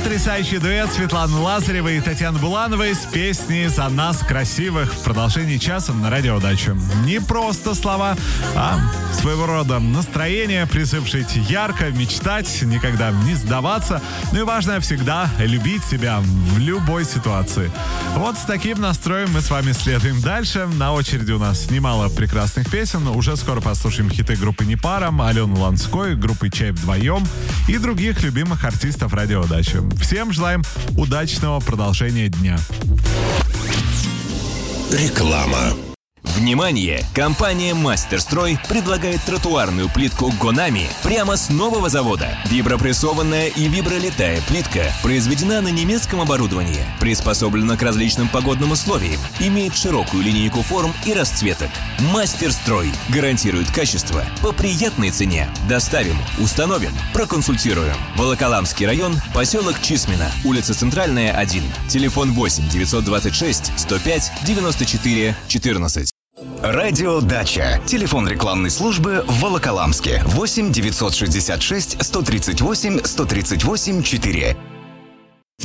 Потрясающий дуэт Светланы Лазаревой и Татьяны Булановой с песней «За нас, красивых» в продолжении часа на радио «Дача». Не просто слова, а своего рода настроение, призыв жить ярко, мечтать, никогда не сдаваться. Ну и важно всегда любить себя в любой ситуации. Вот с таким настроем мы с вами следуем дальше. На очереди у нас немало прекрасных песен. Уже скоро послушаем хиты группы «Непара», Алены Ланской, группы «Чай вдвоем» и других любимых артистов радио «Дача». Всем желаем удачного продолжения дня. Реклама. Внимание! Компания «Мастерстрой» предлагает тротуарную плитку «Гонами» прямо с нового завода. Вибропрессованная и вибролитая плитка произведена на немецком оборудовании, приспособлена к различным погодным условиям, имеет широкую линейку форм и расцветок. «Мастерстрой» гарантирует качество по приятной цене. Доставим, установим, проконсультируем. Волоколамский район, поселок Чисмино, улица Центральная, 1. Телефон 8 926 105 94 14. Радио «Дача». Телефон рекламной службы в Волоколамске. 8 966 138 138 4.